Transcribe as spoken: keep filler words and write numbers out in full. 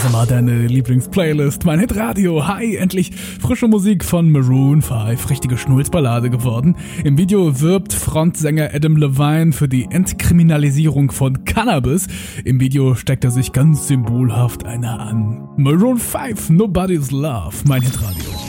Mal deine Lieblingsplaylist, mein Hitradio. Hi, endlich frische Musik von Maroon fünf, richtige Schnulzballade geworden. Im Video wirbt Frontsänger Adam Levine für die Entkriminalisierung von Cannabis. Im Video steckt er sich ganz symbolhaft einer an. Maroon fünf, Nobody's Love, mein Hitradio.